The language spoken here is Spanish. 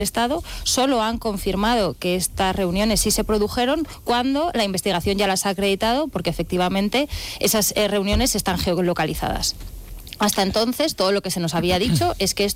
Estado solo han confirmado que estas reuniones sí se produjeron cuando la investigación ya las ha acreditado, porque efectivamente esas reuniones están geolocalizadas. Hasta entonces, todo lo que se nos había dicho es que